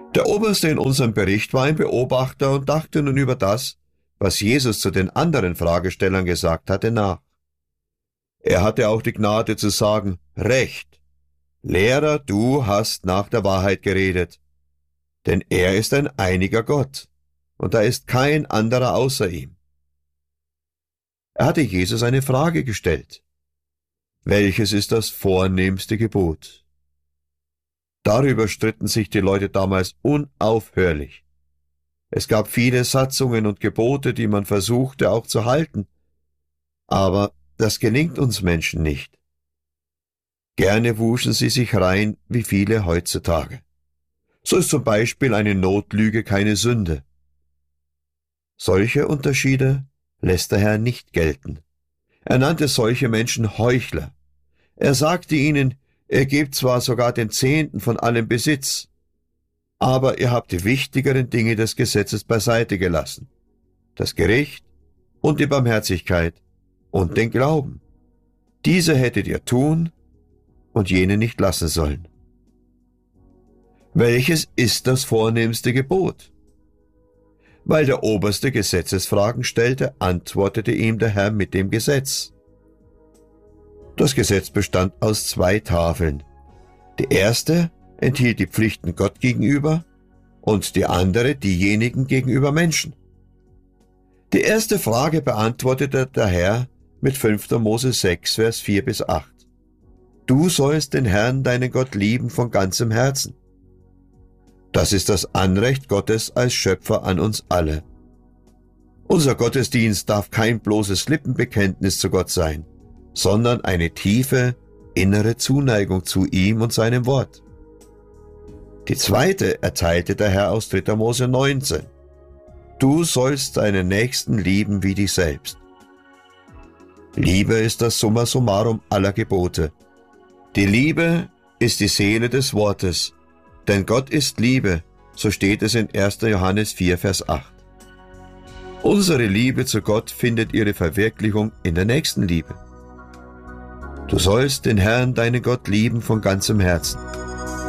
Der Oberste in unserem Bericht war ein Beobachter und dachte nun über das, was Jesus zu den anderen Fragestellern gesagt hatte, nach. Er hatte auch die Gnade zu sagen, Recht, Lehrer, du hast nach der Wahrheit geredet, denn er ist ein einiger Gott, und da ist kein anderer außer ihm. Er hatte Jesus eine Frage gestellt. Welches ist das vornehmste Gebot? Darüber stritten sich die Leute damals unaufhörlich. Es gab viele Satzungen und Gebote, die man versuchte auch zu halten, aber das gelingt uns Menschen nicht. Gerne wuschen sie sich rein, wie viele heutzutage. So ist zum Beispiel eine Notlüge keine Sünde. Solche Unterschiede lässt der Herr nicht gelten. Er nannte solche Menschen Heuchler. Er sagte ihnen, ihr gebt zwar sogar den Zehnten von allem Besitz, aber ihr habt die wichtigeren Dinge des Gesetzes beiseite gelassen, das Gericht und die Barmherzigkeit und den Glauben. Diese hättet ihr tun und jene nicht lassen sollen. Welches ist das vornehmste Gebot? Weil der Oberste Gesetzesfragen stellte, antwortete ihm der Herr mit dem Gesetz. Das Gesetz bestand aus 2 Tafeln. Die erste enthielt die Pflichten Gott gegenüber und die andere diejenigen gegenüber Menschen. Die erste Frage beantwortete der Herr mit 5. Mose 6, Vers 4 bis 8. Du sollst den Herrn, deinen Gott, lieben von ganzem Herzen. Das ist das Anrecht Gottes als Schöpfer an uns alle. Unser Gottesdienst darf kein bloßes Lippenbekenntnis zu Gott sein, sondern eine tiefe, innere Zuneigung zu ihm und seinem Wort. Die zweite erteilte der Herr aus 3. Mose 19. Du sollst deinen Nächsten lieben wie dich selbst. Liebe ist das Summa summarum aller Gebote. Die Liebe ist die Seele des Wortes, denn Gott ist Liebe, so steht es in 1. Johannes 4, Vers 8. Unsere Liebe zu Gott findet ihre Verwirklichung in der Nächstenliebe. Du sollst den Herrn, deinen Gott, lieben von ganzem Herzen.